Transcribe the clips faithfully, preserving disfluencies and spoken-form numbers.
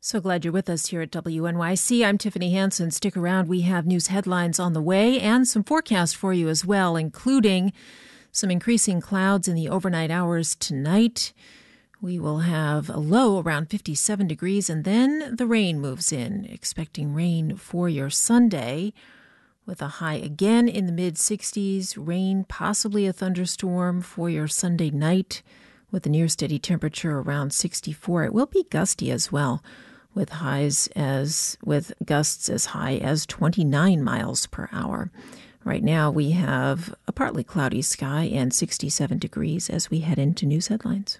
So glad you're with us here at W N Y C. I'm Tiffany Hansen. Stick around. We have news headlines on the way and some forecast for you as well, including some increasing clouds in the overnight hours tonight. We will have a low around fifty-seven degrees, and then the rain moves in. Expecting rain for your Sunday with a high again in the mid-sixties. Rain, possibly a thunderstorm for your Sunday night with a near steady temperature around sixty-four. It will be gusty as well, with highs as with gusts as high as twenty-nine miles per hour. Right now we have a partly cloudy sky and sixty-seven degrees as we head into news headlines.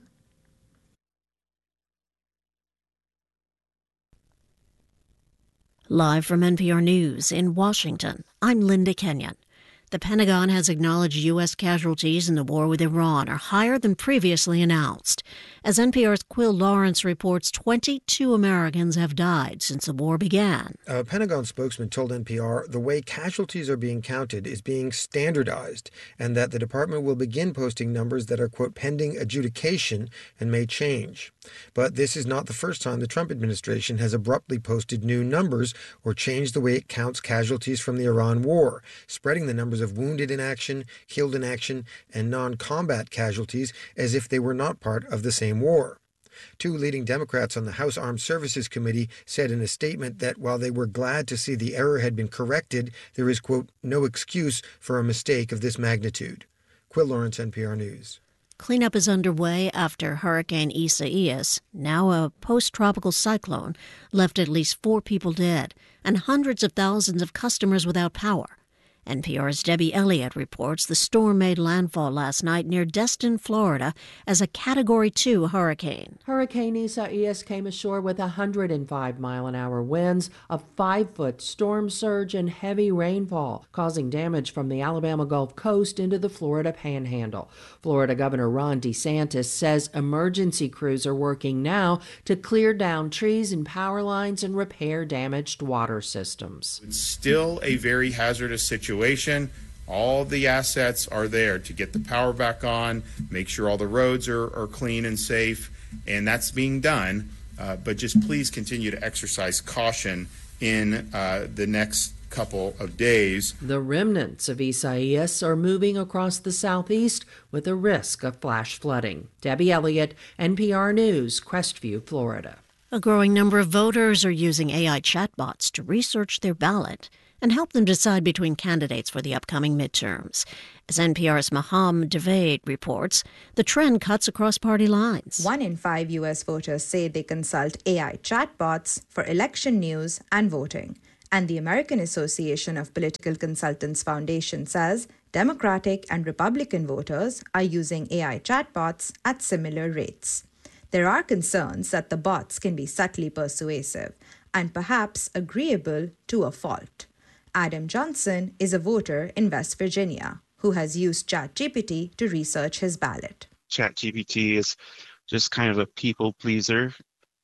Live from N P R News in Washington, I'm Linda Kenyon. The Pentagon has acknowledged U S casualties in the war with Iran are higher than previously announced. As N P R's Quill Lawrence reports, twenty-two Americans have died since the war began. A Pentagon spokesman told N P R the way casualties are being counted is being standardized and that the department will begin posting numbers that are, quote, pending adjudication and may change. But this is not the first time the Trump administration has abruptly posted new numbers or changed the way it counts casualties from the Iran war, spreading the numbers of wounded in action, killed in action, and non-combat casualties as if they were not part of the same war. Two leading Democrats on the House Armed Services Committee said in a statement that while they were glad to see the error had been corrected, there is, quote, no excuse for a mistake of this magnitude. Quill Lawrence, N P R News. Cleanup is underway after Hurricane Isaias, now a post-tropical cyclone, left at least four people dead and hundreds of thousands of customers without power. N P R's Debbie Elliott reports the storm made landfall last night near Destin, Florida, as a Category two hurricane. Hurricane Isaias came ashore with one hundred five mile an hour winds, a five-foot storm surge, and heavy rainfall, causing damage from the Alabama Gulf Coast into the Florida Panhandle. Florida Governor Ron DeSantis says emergency crews are working now to clear down trees and power lines and repair damaged water systems. It's still a very hazardous situation. Situation. All the assets are there to get the power back on, make sure all the roads are, are clean and safe, and that's being done. Uh, but just please continue to exercise caution in uh, the next couple of days. The remnants of Isaias are moving across the southeast with a risk of flash flooding. Debbie Elliott, N P R News, Crestview, Florida. A growing number of voters are using A I chatbots to research their ballot and help them decide between candidates for the upcoming midterms. As N P R's Maham Devade reports, the trend cuts across party lines. One in five U S voters say they consult A I chatbots for election news and voting. And the American Association of Political Consultants Foundation says Democratic and Republican voters are using A I chatbots at similar rates. There are concerns that the bots can be subtly persuasive and perhaps agreeable to a fault. Adam Johnson is a voter in West Virginia who has used ChatGPT to research his ballot. ChatGPT is just kind of a people pleaser.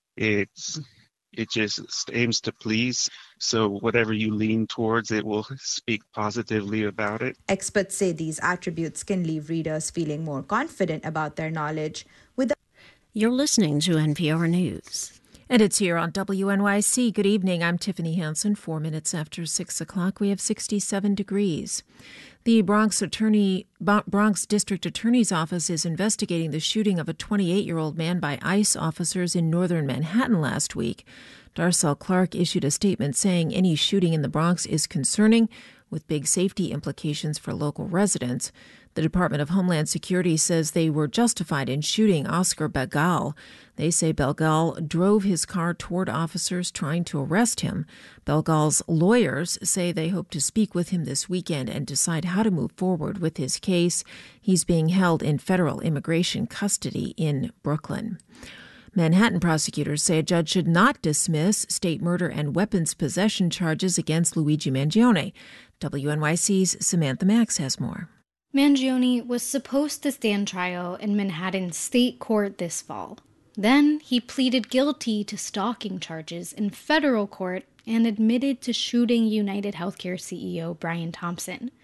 It's it just aims to please. So whatever you lean towards, it will speak positively about it. Experts say these attributes can leave readers feeling more confident about their knowledge. With the- You're listening to N P R News. And it's here on W N Y C. Good evening. I'm Tiffany Hansen. Four minutes after six o'clock, we have sixty-seven degrees. The Bronx Attorney, Bronx District Attorney's Office is investigating the shooting of a twenty-eight-year-old man by ICE officers in northern Manhattan last week. Darcel Clark issued a statement saying any shooting in the Bronx is concerning, with big safety implications for local residents. The Department of Homeland Security says they were justified in shooting Oscar Belgal. They say Belgal drove his car toward officers trying to arrest him. Belgal's lawyers say they hope to speak with him this weekend and decide how to move forward with his case. He's being held in federal immigration custody in Brooklyn. Manhattan prosecutors say a judge should not dismiss state murder and weapons possession charges against Luigi Mangione. W N Y C's Samantha Max has more. Mangione was supposed to stand trial in Manhattan State Court this fall. Then he pleaded guilty to stalking charges in federal court and admitted to shooting United Healthcare C E O Brian Thompson.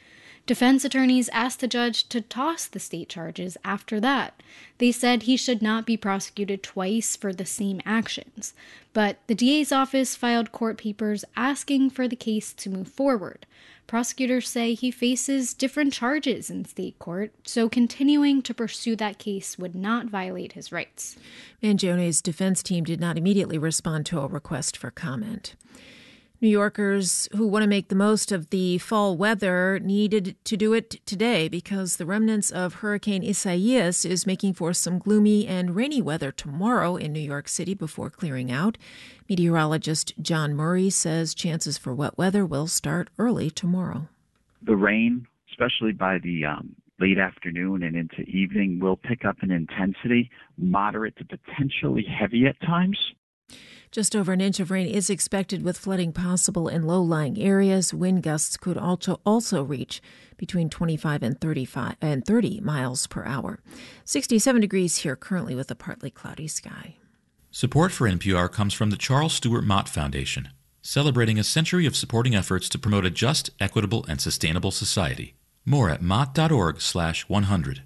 Defense attorneys asked the judge to toss the state charges after that. They said he should not be prosecuted twice for the same actions. But the D A's office filed court papers asking for the case to move forward. Prosecutors say he faces different charges in state court, so continuing to pursue that case would not violate his rights. Mangione's defense team did not immediately respond to a request for comment. New Yorkers who want to make the most of the fall weather needed to do it today because the remnants of Hurricane Isaias is making for some gloomy and rainy weather tomorrow in New York City before clearing out. Meteorologist John Murray says chances for wet weather will start early tomorrow. The rain, especially by the um, late afternoon and into evening, will pick up in intensity, moderate to potentially heavy at times. Just over an inch of rain is expected with flooding possible in low-lying areas. Wind gusts could also also reach between twenty-five and thirty-five and thirty miles per hour. sixty-seven degrees here currently with a partly cloudy sky. Support for N P R comes from the Charles Stewart Mott Foundation, celebrating a century of supporting efforts to promote a just, equitable, and sustainable society. More at mott.org slash 100.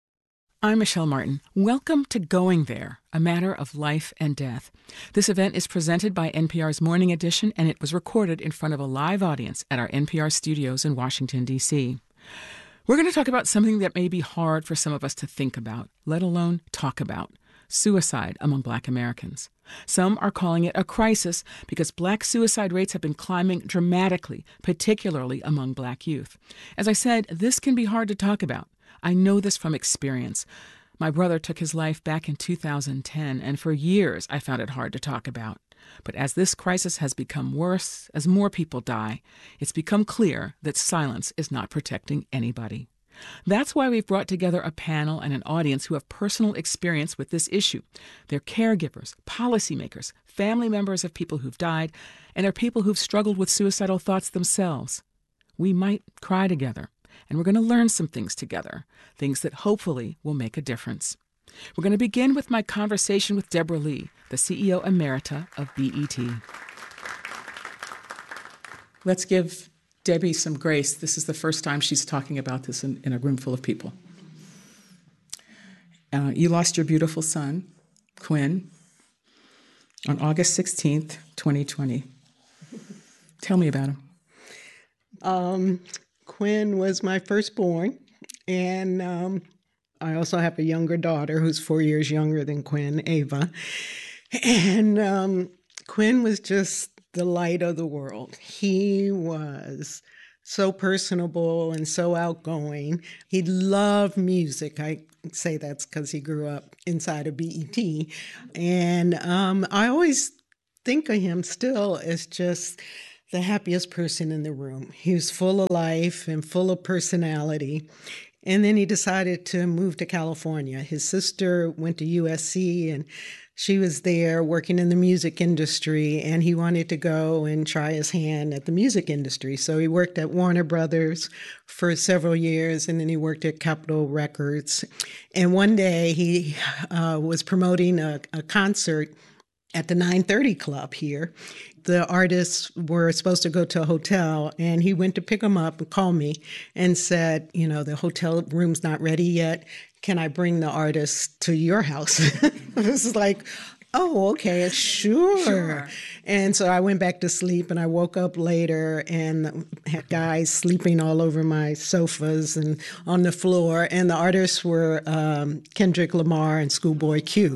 I'm Michelle Martin. Welcome to Going There, a matter of life and death. This event is presented by N P R's Morning Edition, and it was recorded in front of a live audience at our N P R studios in Washington, D C We're going to talk about something that may be hard for some of us to think about, let alone talk about: suicide among Black Americans. Some are calling it a crisis because Black suicide rates have been climbing dramatically, particularly among Black youth. As I said, this can be hard to talk about. I know this from experience. My brother took his life back in two thousand ten, and for years I found it hard to talk about. But as this crisis has become worse, as more people die, it's become clear that silence is not protecting anybody. That's why we've brought together a panel and an audience who have personal experience with this issue. They're caregivers, policymakers, family members of people who've died, and they're people who've struggled with suicidal thoughts themselves. We might cry together. And we're going to learn some things together, things that hopefully will make a difference. We're going to begin with my conversation with Deborah Lee, the C E O Emerita of B E T. Let's give Debbie some grace. This is the first time she's talking about this in, in a room full of people. Uh, you lost your beautiful son, Quinn, on August sixteenth, twenty twenty. Tell me about him. Um... Quinn was my firstborn, and um, I also have a younger daughter who's four years younger than Quinn, Ava. And um, Quinn was just the light of the world. He was so personable and so outgoing. He loved music. I say that's because he grew up inside of B E T. And um, I always think of him still as just the happiest person in the room. He was full of life and full of personality. And then he decided to move to California. His sister went to U S C, and she was there working in the music industry, and he wanted to go and try his hand at the music industry. So he worked at Warner Brothers for several years, and then he worked at Capitol Records. And one day he uh, was promoting a, a concert at the nine thirty Club here. The artists were supposed to go to a hotel, and he went to pick them up and call me and said, you know, the hotel room's not ready yet. Can I bring the artists to your house? This is like, oh, okay, sure. sure. And so I went back to sleep, and I woke up later and had guys sleeping all over my sofas and on the floor. And the artists were um, Kendrick Lamar and Schoolboy Q.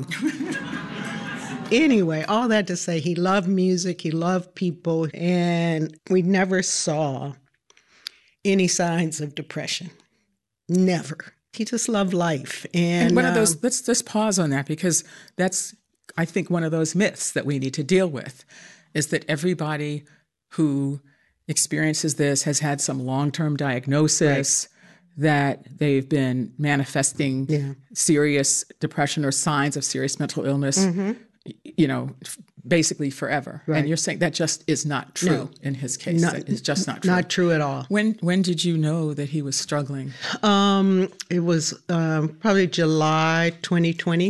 Anyway, all that to say, he loved music, he loved people, and we never saw any signs of depression. Never. He just loved life. And, and one um, of those, let's just pause on that, because that's, I think, one of those myths that we need to deal with, is that everybody who experiences this has had some long-term diagnosis, right, that they've been manifesting yeah. serious depression or signs of serious mental illness. Mm-hmm. you know, basically forever. Right. And you're saying that just is not true no. in his case. Not, that is just not true. Not true at all. When when did you know that he was struggling? Um, it was um, probably July twenty twenty.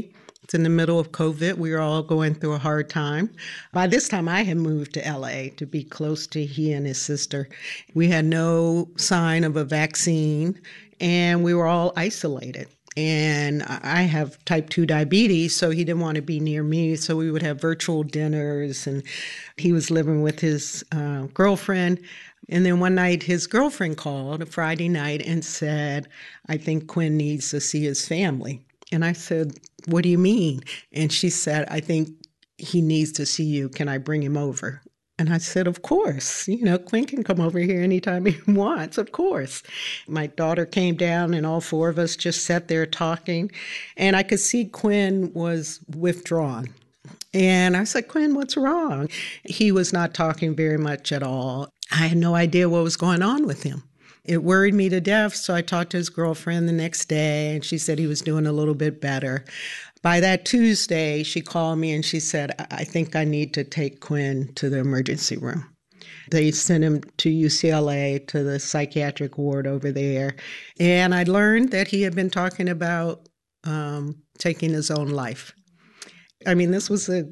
It's in the middle of COVID. We were all going through a hard time. By this time, I had moved to L A to be close to he and his sister. We had no sign of a vaccine, and we were all isolated. And I have type two diabetes, so he didn't want to be near me. So we would have virtual dinners, and he was living with his uh, girlfriend. And then one night, his girlfriend called, a Friday night, and said, I think Quinn needs to see his family. And I said, what do you mean? And she said, I think he needs to see you. Can I bring him over? And I said, of course. You know, Quinn can come over here anytime he wants, of course. My daughter came down, and all four of us just sat there talking. And I could see Quinn was withdrawn. And I said, Quinn, what's wrong? He was not talking very much at all. I had no idea what was going on with him. It worried me to death, so I talked to his girlfriend the next day, and she said he was doing a little bit better. By that Tuesday, she called me and she said, I think I need to take Quinn to the emergency room. They sent him to U C L A, to the psychiatric ward over there, and I learned that he had been talking about um, taking his own life. I mean, this was a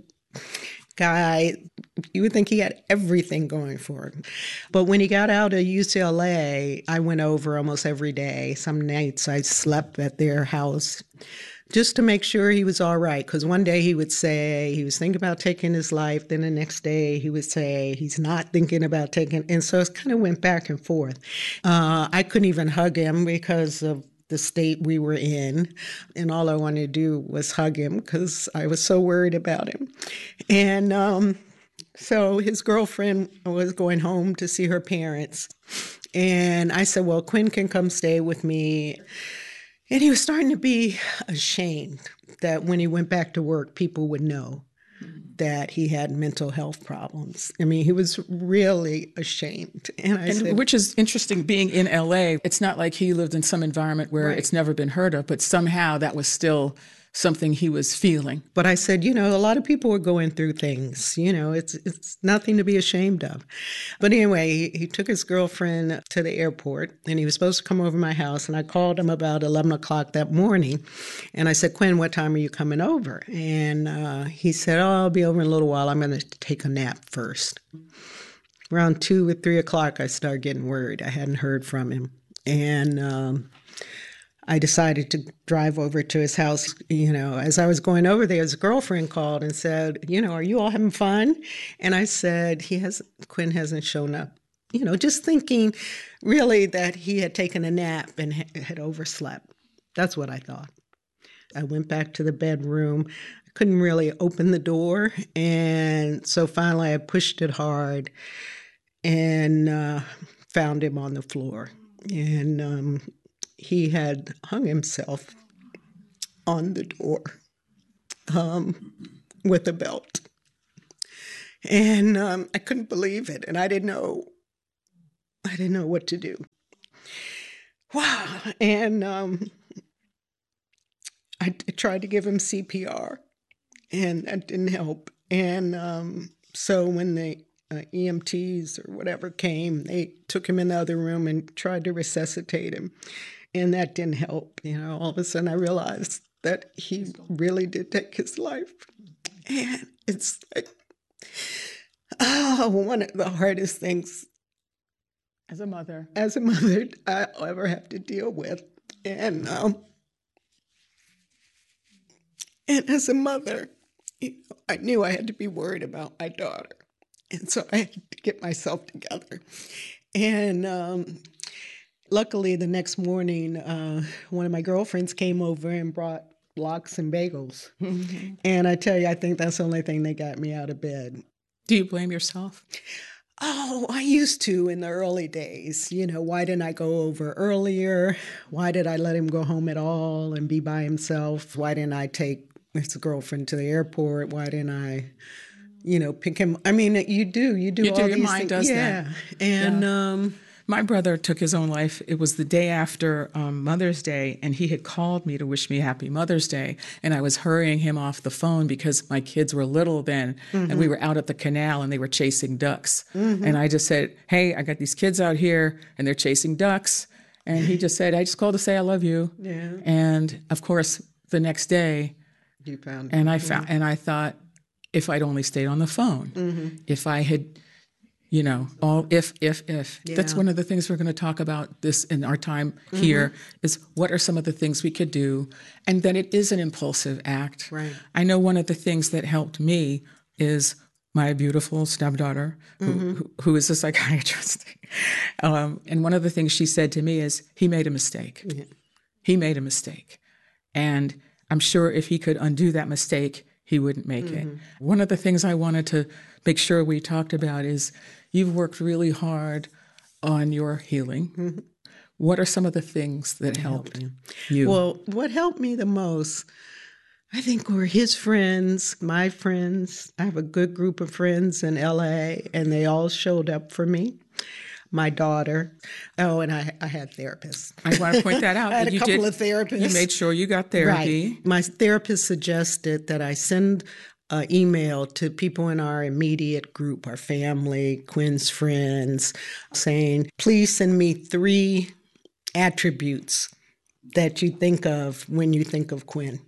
guy, you would think he had everything going for him. But when he got out of U C L A, I went over almost every day. Some nights I slept at their house just to make sure he was all right. Because one day he would say he was thinking about taking his life. Then the next day he would say he's not thinking about taking. And so it kind of went back and forth. Uh, I couldn't even hug him because of the state we were in, and all I wanted to do was hug him because I was so worried about him. And um, so his girlfriend was going home to see her parents, and I said, well, Quinn can come stay with me. And he was starting to be ashamed that when he went back to work, people would know that he had mental health problems. I mean, he was really ashamed. And I and said, which is interesting, being in L A, it's not like he lived in some environment where right. It's never been heard of, but somehow that was still something he was feeling. But I said, you know, a lot of people are going through things, you know, it's it's nothing to be ashamed of. But anyway, he, he took his girlfriend to the airport, and he was supposed to come over to my house. And I called him about eleven o'clock that morning. And I said, Quinn, what time are you coming over? And uh, he said, oh, I'll be over in a little while. I'm going to take a nap first. Around two or three o'clock, I started getting worried. I hadn't heard from him. And um, I decided to drive over to his house. You know, as I was going over there, his girlfriend called and said, you know, are you all having fun? And I said, he has, Quinn hasn't shown up. You know, just thinking really that he had taken a nap and ha- had overslept. That's what I thought. I went back to the bedroom. I couldn't really open the door. And so finally I pushed it hard and uh, found him on the floor. And um, he had hung himself on the door um, with a belt. And um, I couldn't believe it. And I didn't know, I didn't know what to do. Wow. And um, I t- tried to give him C P R, and that didn't help. And um, so when the uh, E M Ts or whatever came, they took him in the other room and tried to resuscitate him. And that didn't help. You know, all of a sudden I realized that he really did take his life. And it's like, oh, one of the hardest things as a mother, as a mother, I'll ever have to deal with. And um, and as a mother, you know, I knew I had to be worried about my daughter. And so I had to get myself together. And um, luckily, the next morning, uh, one of my girlfriends came over and brought lox and bagels. Mm-hmm. And I tell you, I think that's the only thing that got me out of bed. Do you blame yourself? Oh, I used to in the early days. You know, why didn't I go over earlier? Why did I let him go home at all and be by himself? Why didn't I take his girlfriend to the airport? Why didn't I, you know, pick him? I mean, you do. You do you all do, these your mind things. does yeah. that. And yeah. um my brother took his own life. It was the day after um, Mother's Day, and he had called me to wish me happy Mother's Day. And I was hurrying him off the phone because my kids were little then, mm-hmm. and we were out at the canal, and they were chasing ducks. Mm-hmm. And I just said, hey, I got these kids out here, and they're chasing ducks. And he just said, I just called to say I love you. Yeah. And, of course, the next day, You found and I found, and I thought, if I'd only stayed on the phone, mm-hmm. if I had, you know, all if, if, if. Yeah. That's one of the things we're going to talk about this in our time mm-hmm. here is what are some of the things we could do, and then it is an impulsive act. Right. I know one of the things that helped me is my beautiful stepdaughter, who, mm-hmm. who, who is a psychiatrist. um, and one of the things she said to me is, he made a mistake. Yeah. He made a mistake. And I'm sure if he could undo that mistake, he wouldn't make mm-hmm. it. One of the things I wanted to make sure we talked about is you've worked really hard on your healing. Mm-hmm. What are some of the things that helped you? you? Well, what helped me the most, I think, were his friends, my friends. I have a good group of friends in L A, and they all showed up for me. My daughter. Oh, and I, I had therapists. I want to point that out. I had you a couple did, of therapists. You made sure you got therapy. Right. My therapist suggested that I send an email to people in our immediate group, our family, Quinn's friends, saying, please send me three attributes that you think of when you think of Quinn.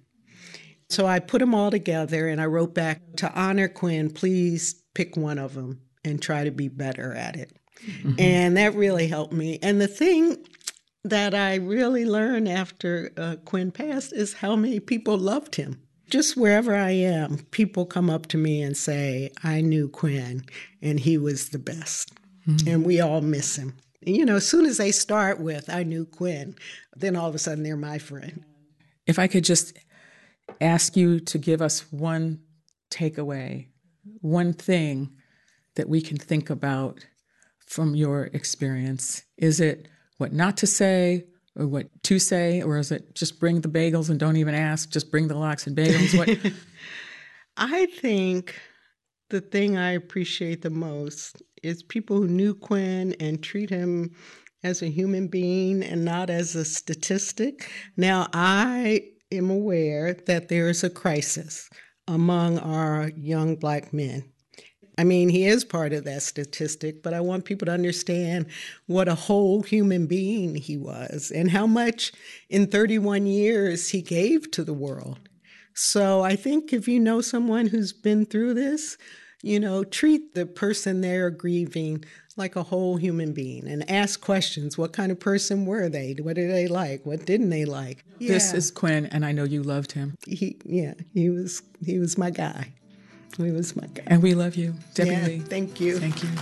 So I put them all together and I wrote back, to honor Quinn, please pick one of them and try to be better at it. Mm-hmm. And that really helped me. And the thing that I really learned after uh, Quinn passed is how many people loved him. Just wherever I am, people come up to me and say, I knew Quinn and he was the best. Mm-hmm. And we all miss him. And, you know, as soon as they start with, I knew Quinn, then all of a sudden they're my friend. If I could just ask you to give us one takeaway, one thing that we can think about from your experience. Is it what not to say or what to say, or is it just bring the bagels and don't even ask, just bring the lox and bagels? What? I think the thing I appreciate the most is people who knew Quinn and treat him as a human being and not as a statistic. Now, I am aware that there is a crisis among our young Black men. I mean, he is part of that statistic, but I want people to understand what a whole human being he was and how much in thirty-one years he gave to the world. So I think if you know someone who's been through this, you know, treat the person they're grieving like a whole human being and ask questions. What kind of person were they? What did they like? What didn't they like? Yeah. This is Quinn, and I know you loved him. He, yeah, he was, he was my guy. He was my guy. And we love you, Debbie yeah, Lee. Thank you. Thank you.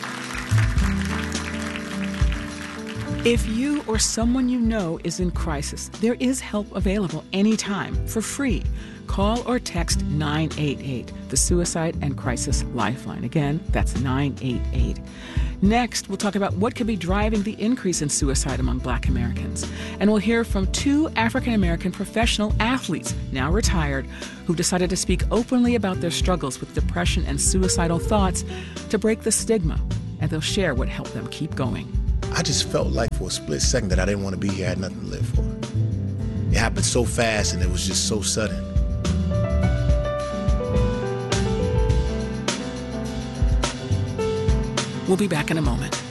If you or someone you know is in crisis, there is help available anytime for free. Call or text nine eight eight, the Suicide and Crisis Lifeline. Again, that's nine eight eight. Next, we'll talk about what could be driving the increase in suicide among Black Americans. And we'll hear from two African-American professional athletes, now retired, who decided to speak openly about their struggles with depression and suicidal thoughts to break the stigma. And they'll share what helped them keep going. I just felt like for a split second that I didn't want to be here, I had nothing to live for. It happened so fast and it was just so sudden. We'll be back in a moment.